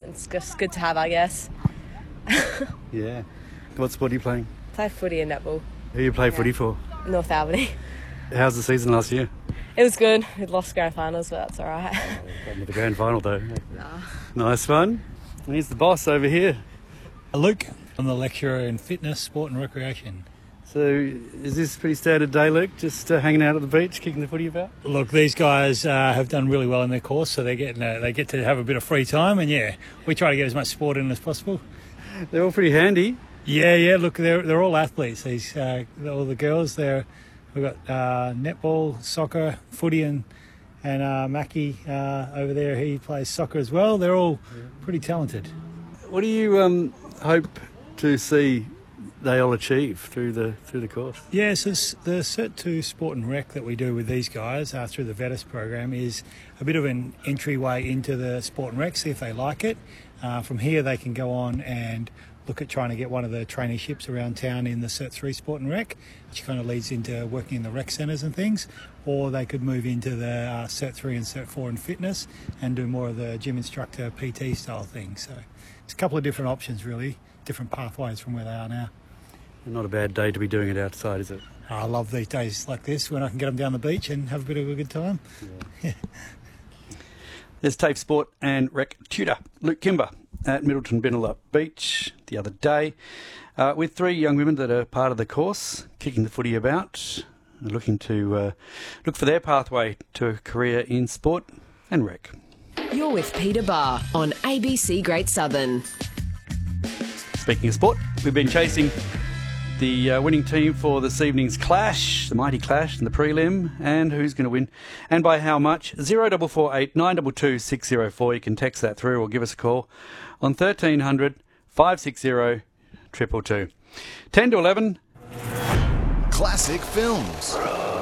it's just good to have, I guess. Yeah. What sport are you playing? Play footy and netball. Who you play footy for? North Albany. How's the season last year? It was good. We lost grand finals, but that's all right. Got to the grand final though. Nah. Nice fun. Here's the boss over here. Luke, I'm the lecturer in fitness, sport and recreation. So is this a pretty standard day, Luke? Just hanging out at the beach, kicking the footy about? Look, these guys have done really well in their course, so they get to have a bit of free time, and yeah, we try to get as much sport in as possible. They're all pretty handy. Yeah. Look, they're all athletes. These all the girls. We've got netball, soccer, footy, and Mackie over there. He plays soccer as well. They're all pretty talented. What do you hope to see they all achieve through the course? Yeah, so the Cert 2 Sport and Rec that we do with these guys through the VETIS program is a bit of an entryway into the Sport and Rec, see if they like it. From here they can go on and look at trying to get one of the traineeships around town in the Cert 3 Sport and Rec, which kind of leads into working in the rec centres and things, or they could move into the Cert 3 and Cert 4 in fitness and do more of the gym instructor PT style thing. So it's a couple of different options really, different pathways from where they are now. Not a bad day to be doing it outside, is it? I love these days like this when I can get them down the beach and have a bit of a good time. Yeah. There's TAFE Sport and Rec tutor Luke Kimber at Middleton Binala Beach the other day with three young women that are part of the course, kicking the footy about, looking to look for their pathway to a career in sport and rec. You're with Peter Barr on ABC Great Southern. Speaking of sport, we've been chasing the winning team for this evening's clash, the mighty clash in the prelim, and who's going to win and by how much. 0448 922 604. You can text that through or give us a call on 1300 560 222. 10 to 11. Classic films.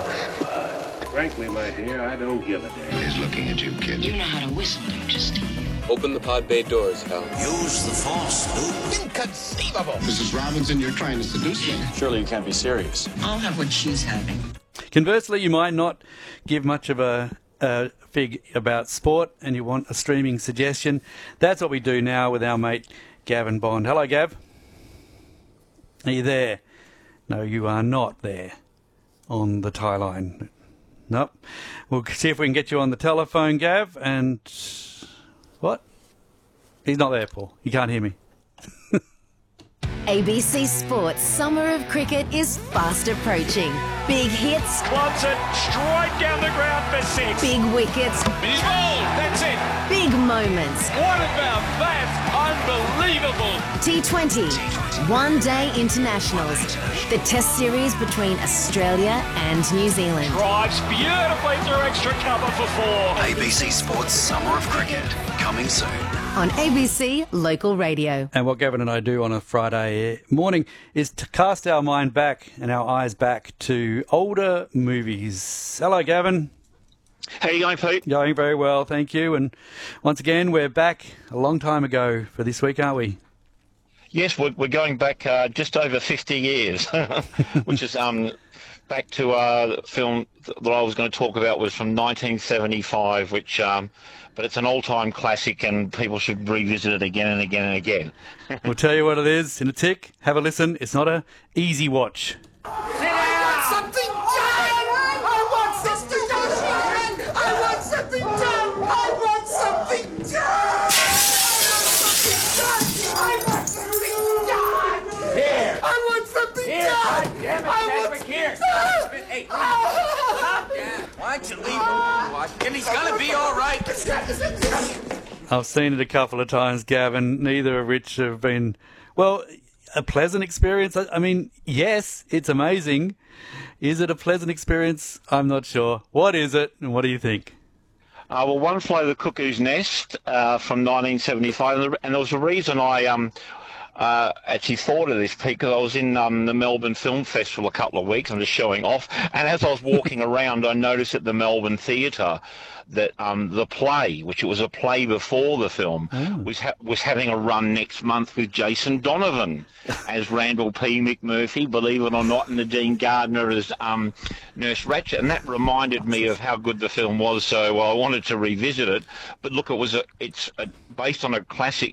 Frankly, my dear, I don't give a damn. He's looking at you, kid. You know how to whistle, don't you, Steve? Open the pod bay doors, Hal. Use the force, Luke. Inconceivable. Mrs. Robinson, you're trying to seduce me. Surely you can't be serious. I'll have what she's having. Conversely, you might not give much of a fig about sport and you want a streaming suggestion. That's what we do now with our mate Gavin Bond. Hello, Gav. Are you there? No, you are not there on the tie line. Nope. We'll see if we can get you on the telephone, Gav. And what? He's not there, Paul. You can't hear me. ABC Sports Summer of Cricket is fast approaching. Big hits. Wants it straight down the ground for six. Big wickets. He's bowled. That's it. Big moments. What about that? Unbelievable. T20. One-day internationals. The test series between Australia and New Zealand. Drives beautifully through extra cover for four. ABC Sports Summer of Cricket. Coming soon. On ABC Local Radio. And what Gavin and I do on a Friday morning is to cast our mind back and our eyes back to older movies. Hello, Gavin. How are you going, Pete? Going very well, thank you. And once again, we're back a long time ago for this week, aren't we? Yes, we're going back just over 50 years, which is back to the film that I was going to talk about was from 1975, which... but it's an all-time classic and people should revisit it again and again and again. We'll tell you what it is in a tick. Have a listen. It's not a easy watch. I want something done! I want something done! I want something done! I want something done! I want something done! Here. I want something Here. done! God damn it, I want Chadwick, here. something Hey, done! why don't you leave him, Washington? He's gonna be all right. I've seen it a couple of times, Gavin, neither of which have been, well, a pleasant experience. I mean, yes, it's amazing. Is it a pleasant experience? I'm not sure. What is it, and what do you think? Well, One Flew Over the Cuckoo's Nest from 1975, and there was a reason I actually thought of this, Pete, because I was in the Melbourne Film Festival a couple of weeks. I'm just showing off, and as I was walking around, I noticed at the Melbourne Theatre that the play, which it was a play before the film, was having a run next month with Jason Donovan as Randall P. McMurphy, believe it or not, and Nadine Gardner as Nurse Ratchet, and that reminded me of how good the film was. So I wanted to revisit it. But look, it's based on a classic